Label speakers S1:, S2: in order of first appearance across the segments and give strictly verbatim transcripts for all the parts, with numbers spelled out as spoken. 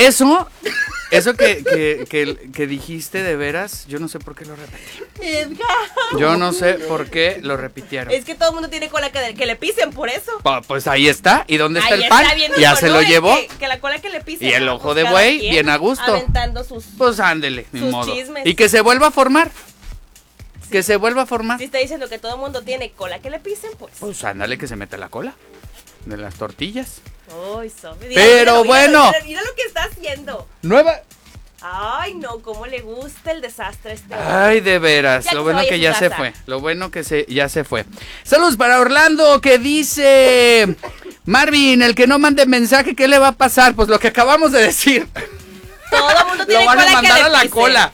S1: eso, eso que, que, que, que dijiste de veras, yo no sé por qué lo repetí.
S2: Edgar.
S1: Yo no sé por qué lo repitieron.
S2: Es que todo el mundo tiene cola que, que le pisen, por eso.
S1: Pa, pues ahí está. ¿Y dónde está
S2: ahí
S1: el pan?
S2: Está bien,
S1: ya
S2: dijo,
S1: se
S2: no,
S1: lo llevó.
S2: Que, que la cola que le pisen.
S1: Y el
S2: ¿no?
S1: ojo
S2: Pues
S1: de
S2: cada
S1: buey,
S2: quien
S1: bien a gusto.
S2: Aventando sus.
S1: Pues ándele, ni
S2: sus
S1: modo.
S2: chismes.
S1: Y que se vuelva a formar.
S2: Sí.
S1: Que se vuelva a formar.
S2: Si está diciendo que todo el mundo tiene cola que le pisen, pues.
S1: Pues ándale, que se meta la cola de las tortillas.
S2: Ay, Sofi.
S1: Pero
S2: míralo,
S1: bueno.
S2: Mira, mira lo que está haciendo.
S1: Nueva.
S2: Ay, no, cómo le gusta el desastre a este.
S1: Ay, de veras.
S2: Ya
S1: Lo
S2: que
S1: bueno
S2: se vaya
S1: que
S2: a su
S1: ya se
S2: casa.
S1: fue. Lo bueno que se ya se fue. Saludos para Orlando, que dice: Marvin, el que no mande mensaje, ¿qué le va a pasar? Pues lo que acabamos de decir.
S2: Todo el mundo tiene
S1: Lo van a
S2: cola que
S1: mandar
S2: le
S1: a la
S2: pisen.
S1: cola.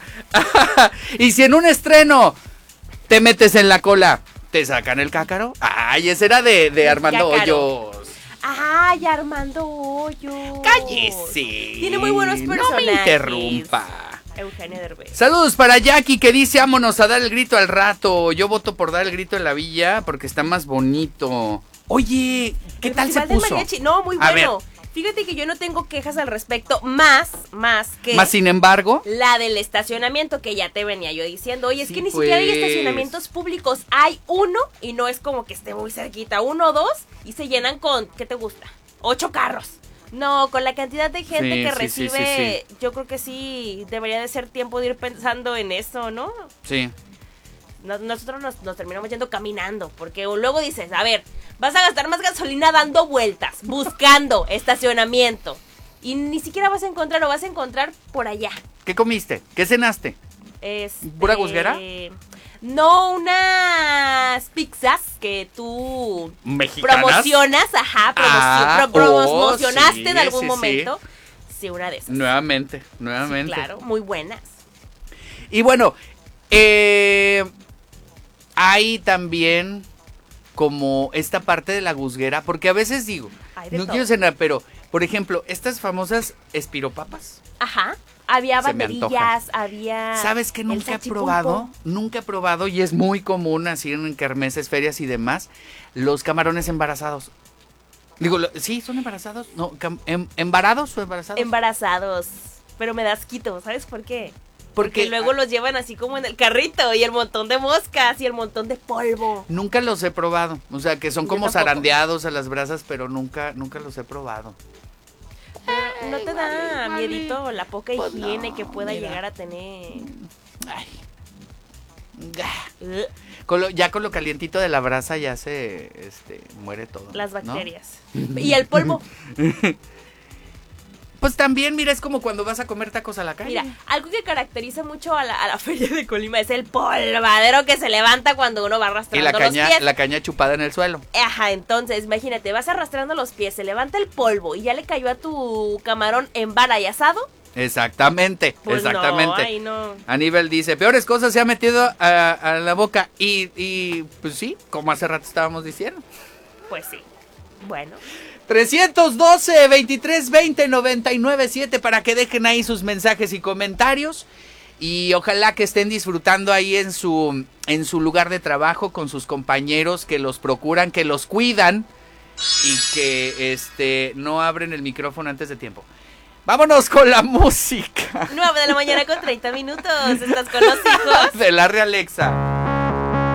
S1: Y si en un estreno te metes en la cola, ¿te sacan el cácaro? Ay, ese era de, de
S2: El
S1: Armando
S2: cácaro.
S1: Hoyos.
S2: Ay, Armando Hoyos.
S1: Cállese.
S2: Tiene muy buenos personajes.
S1: No me interrumpa.
S2: Eugenio Derbez.
S1: Saludos para Jackie, que dice: vámonos a dar el grito al rato. Yo voto por dar el grito en la villa porque está más bonito. Oye, ¿qué
S2: El
S1: tal se
S2: Festival del
S1: puso?
S2: Mariachi. No, muy
S1: A
S2: bueno.
S1: ver.
S2: Fíjate que yo no tengo quejas al respecto, más, más que
S1: Más sin embargo,
S2: la del estacionamiento que ya te venía yo diciendo. Oye, es
S1: Sí,
S2: que ni siquiera hay
S1: pues.
S2: estacionamientos públicos. Hay uno y no es como que esté muy cerquita. Uno o dos y se llenan con, ¿qué te gusta? Ocho carros. No, con la cantidad de gente
S1: Sí,
S2: que
S1: sí, sí,
S2: recibe,
S1: sí,
S2: yo creo que sí debería de ser tiempo de ir pensando en eso, ¿no?
S1: sí.
S2: No- Nosotros nos, nos terminamos yendo caminando, porque luego dices, a ver, vas a gastar más gasolina dando vueltas, buscando estacionamiento, y ni siquiera vas a encontrar, o vas a encontrar por allá.
S1: ¿Qué comiste? ¿Qué cenaste?
S2: Este,
S1: ¿Pura gusguera?
S2: No, unas pizzas que tú
S1: ¿Mexicanas?
S2: promocionas, ajá, promocio-
S1: Ah,
S2: pro-
S1: oh,
S2: promocionaste
S1: sí,
S2: en algún
S1: sí, sí.
S2: momento. Sí, una de esas.
S1: Nuevamente,
S2: Sí,
S1: nuevamente.
S2: claro, muy buenas.
S1: Y bueno, eh, hay también como esta parte de la gusguera, porque a veces digo,
S2: Hay de
S1: no
S2: todo.
S1: quiero cenar, pero, por ejemplo, estas famosas espiropapas,
S2: Ajá. Había
S1: Se me
S2: banderillas, había.
S1: ¿sabes qué
S2: el
S1: nunca he
S2: salchipulpo.
S1: probado? Nunca he probado y es muy común así en kermeses, ferias y demás, los camarones embarazados. Digo, lo- sí, son embarazados, no, cam- em- embarados o embarazados.
S2: Embarazados. Pero me das quito, ¿sabes por qué?
S1: Porque
S2: Porque luego los llevan así como en el carrito y el montón de moscas y el montón de polvo.
S1: Nunca los he probado, o sea, que son
S2: Yo
S1: como
S2: tampoco.
S1: zarandeados a las brasas, pero nunca, nunca los he probado.
S2: Pero ¿no te da
S1: vale.
S2: miedito la poca
S1: Pues
S2: higiene
S1: no,
S2: que pueda
S1: mira.
S2: llegar a tener?
S1: Ay. Gah.
S2: Ugh,
S1: Con lo- ya con lo calientito de la brasa ya se este, muere todo.
S2: las
S1: ¿no?
S2: bacterias. Y el polvo.
S1: Pues también, mira, es como cuando vas a comer tacos a la calle.
S2: Mira, algo que caracteriza mucho a la, a la feria de Colima es el polvadero que se levanta cuando uno va
S1: y
S2: arrastrando
S1: la
S2: los
S1: caña,
S2: pies.
S1: la caña chupada en el suelo.
S2: Ajá, entonces, imagínate, vas arrastrando los pies, se levanta el polvo y ya le cayó a tu camarón en vara y asado.
S1: Exactamente,
S2: Pues
S1: exactamente.
S2: no, ay, no.
S1: Aníbal dice, peores cosas se ha metido a, a la boca. Y, y, pues sí, como hace rato estábamos diciendo.
S2: Pues sí. Bueno.
S1: trescientos doce, veintitrés veinte, noventa y nueve siete para que dejen ahí sus mensajes y comentarios. Y ojalá que estén disfrutando ahí en su, en su lugar de trabajo con sus compañeros que los procuran, que los cuidan y que este, no abren el micrófono antes de tiempo. Vámonos con la música
S2: nueve de la mañana con treinta minutos. Estás con los hijos.
S1: de la Realexa.